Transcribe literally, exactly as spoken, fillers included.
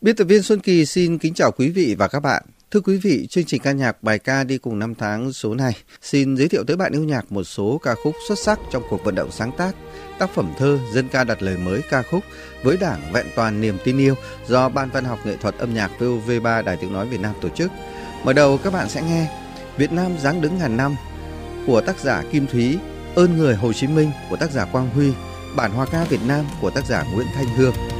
Biên tập viên Xuân Kỳ xin kính chào quý vị và các bạn. Thưa quý vị, chương trình ca nhạc bài ca đi cùng năm tháng số này xin giới thiệu tới bạn yêu nhạc một số ca khúc xuất sắc trong cuộc vận động sáng tác tác phẩm thơ, dân ca đặt lời mới ca khúc với Đảng vẹn toàn niềm tin yêu do Ban Văn học Nghệ thuật âm nhạc vê o vê ba Đài Tiếng nói Việt Nam tổ chức. Mở đầu các bạn sẽ nghe Việt Nam dáng đứng ngàn năm của tác giả Kim Thúy, Ơn người Hồ Chí Minh của tác giả Quang Huy, bản hòa ca Việt Nam của tác giả Nguyễn Thanh Hương.